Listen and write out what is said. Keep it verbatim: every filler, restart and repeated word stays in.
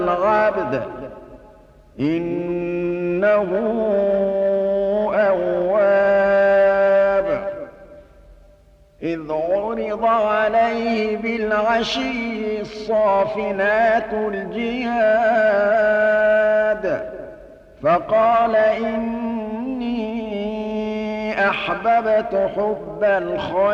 العبد إنه أواب إذ عرض عليه بالعشي الصافنات الجياد فقال إني أحببت حب الخير